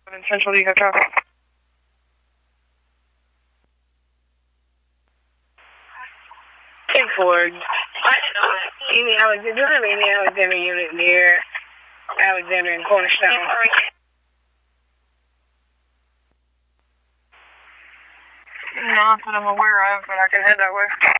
in Central Eco traffic. Ford. Alexander unit near Alexander and Cornerstone. Not that I'm aware of, but I can head that way.